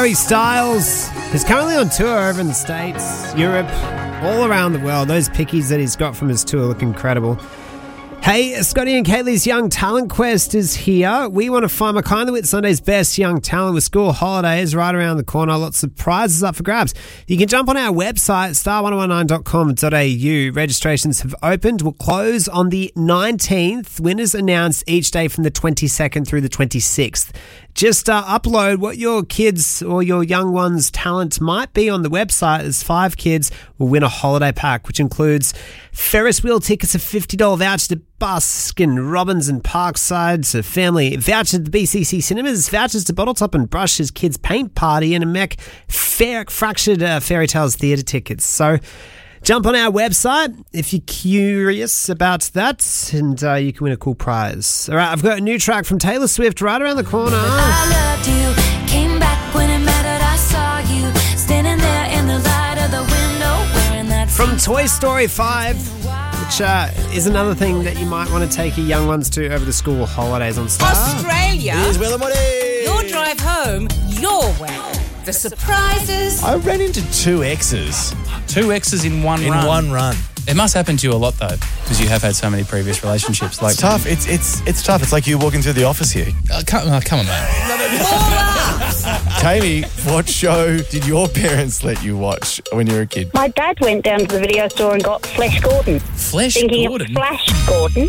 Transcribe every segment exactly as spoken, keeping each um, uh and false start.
Harry Styles is currently on tour over in the States, Europe, all around the world. Those pickies that he's got from his tour look incredible. Hey, Scotty and Kaylee's Young Talent Quest is here. We want to find Mackay and the Wit Sunday's best young talent with school holidays right around the corner. Lots of prizes up for grabs. You can jump on our website, star one oh one nine dot com dot a u. Registrations have opened. Will close on the nineteenth. Winners announced each day from the twenty-second through the twenty-sixth. Just uh, upload what your kids or your young ones' talent might be on the website. As five kids will win a holiday pack, which includes Ferris wheel tickets, a fifty dollars voucher to Baskin Robbins and Parkside, so family voucher to the B C C Cinemas, vouchers to Bottletop and Brush's Kids Paint Party, and a Mech fair, Fractured uh, Fairy Tales Theatre tickets. So jump on our website if you're curious about that, and uh, you can win a cool prize. All right, I've got a new track from Taylor Swift right around the corner. I loved you, came back when it mattered. I saw you standing there in the light of the window wearing that From Toy Story five, which uh, is another thing that you might want to take your young ones to over the school holidays on Star. Australia, Here's Will and Woody. your drive home, your way. The surprises. I ran into two exes Two exes in one in run. one run. It must happen to you a lot, though, because you have had so many previous relationships. Like It's tough. It's it's it's tough. It's like you walking through the office here. Uh, come, oh, come on, man. Tammy, what show did your parents let you watch when you were a kid? My dad went down to the video store and got Flash Gordon. Flesh Thinking Gordon. of Flash Gordon.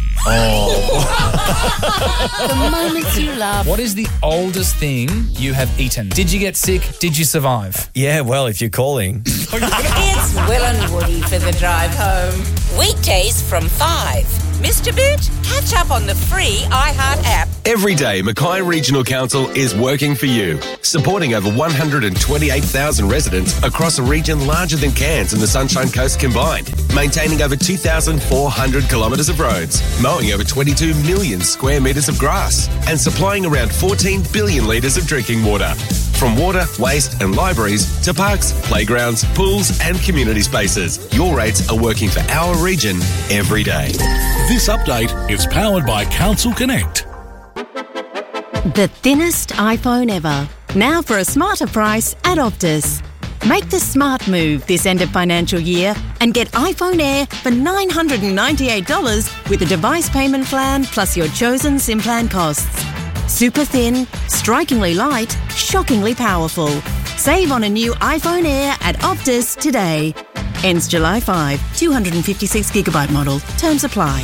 The moments you love. What is the oldest thing you have eaten? Did you get sick? Did you survive? Yeah, well, if you're calling. It's Will and Woody for the drive home. Weekdays from five. Mister Boot, catch up on the free iHeart app. Every day, Mackay Regional Council is working for you, supporting over one hundred twenty-eight thousand residents across a region larger than Cairns and the Sunshine Coast combined, maintaining over two thousand four hundred kilometres of roads, mowing over twenty-two million square metres of grass, and supplying around fourteen billion litres of drinking water. From water, waste and libraries to parks, playgrounds, pools and community spaces, your rates are working for our region every day. This update is powered by Council Connect. The thinnest iPhone ever. Now for a smarter price at Optus. Make the smart move this end of financial year and get iPhone Air for nine hundred ninety-eight dollars with a device payment plan plus your chosen SIM plan costs. Super thin, strikingly light, shockingly powerful. Save on a new iPhone Air at Optus today. Ends July fifth, two hundred fifty-six gigabyte model. Terms apply.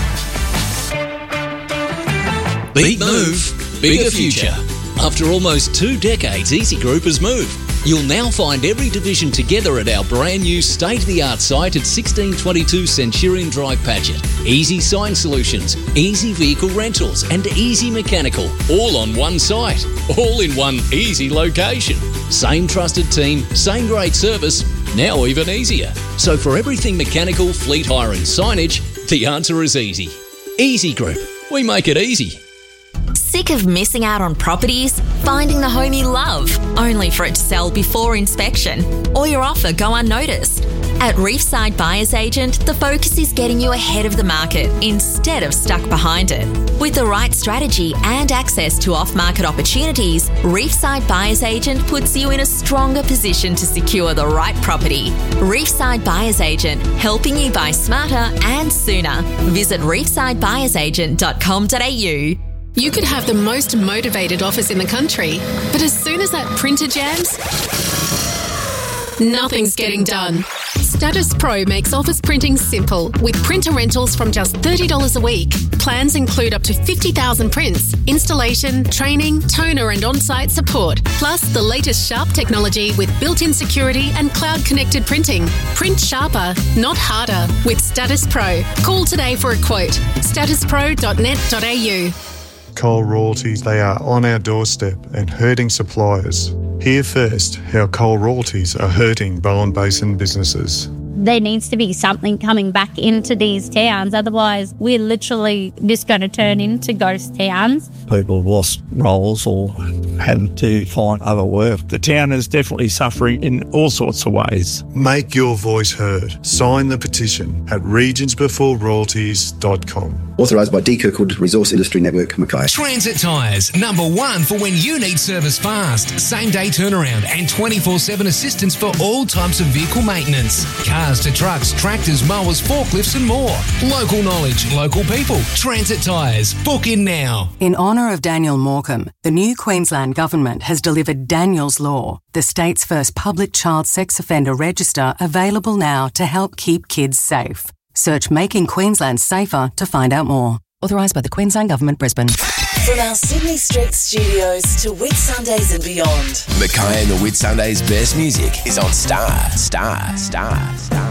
Big move, bigger future. After almost two decades, Easy Group has moved. You'll now find every division together at our brand new state-of-the-art site at sixteen twenty-two Centurion Drive, Paget. Easy Sign Solutions, Easy Vehicle Rentals and Easy Mechanical, all on one site, all in one easy location. Same trusted team, same great service, now even easier. So for everything mechanical, fleet hire and signage, the answer is easy. Easy Group, we make it easy. Sick of missing out on properties? Finding the home you love, only for it to sell before inspection, or your offer go unnoticed? At Reefside Buyers Agent, the focus is getting you ahead of the market instead of stuck behind it. With the right strategy and access to off-market opportunities, Reefside Buyers Agent puts you in a stronger position to secure the right property. Reefside Buyers Agent, helping you buy smarter and sooner. Visit reefside buyers agent dot com dot a u. You could have the most motivated office in the country, but as soon as that printer jams, nothing's getting done. Status Pro makes office printing simple with printer rentals from just thirty dollars a week. Plans include up to fifty thousand prints, installation, training, toner and on-site support, plus the latest Sharp technology with built-in security and cloud-connected printing. Print sharper, not harder with Status Pro. Call today for a quote. status pro dot net dot a u. Coal royalties, they are on our doorstep and hurting suppliers. Hear first how coal royalties are hurting Bowen Basin businesses. There needs to be something coming back into these towns, otherwise we're literally just going to turn into ghost towns. People have lost roles or had to find other work. The town is definitely suffering in all sorts of ways. Make your voice heard. Sign the petition at regions before royalties dot com. Authorised by D Kirkwood Resource Industry Network, Mackay. Transit Tyres, number one for when you need service fast, same day turnaround and twenty-four seven assistance for all types of vehicle maintenance. Cars to trucks, tractors, mowers, forklifts and more. Local knowledge, local people. Transit Tyres. Book in now. In honour of Daniel Morecambe, the new Queensland Government has delivered Daniel's Law, the state's first public child sex offender register, available now to help keep kids safe. Search Making Queensland Safer to find out more. Authorised by the Queensland Government, Brisbane. From our Sydney Street studios to Whitsundays and beyond. Mackay and the Whitsundays' best music is on Star, Star, Star, Star.